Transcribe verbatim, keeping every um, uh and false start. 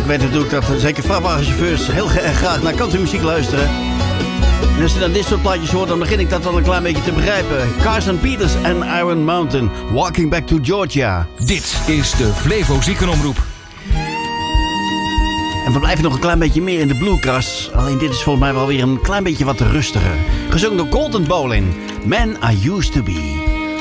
Ik weet natuurlijk dat zeker vrachtwagenchauffeurs heel erg graag naar countrymuziek luisteren. En als je dan dit soort plaatjes hoort, dan begin ik dat wel een klein beetje te begrijpen. Carson Peters en Iron Mountain, Walking Back to Georgia. Dit is de Flevo Ziekenomroep. En we blijven nog een klein beetje meer in de bluegrass. Alleen dit is volgens mij wel weer een klein beetje wat rustiger. Gezongen door Colton Bowling, Man I Used to Be.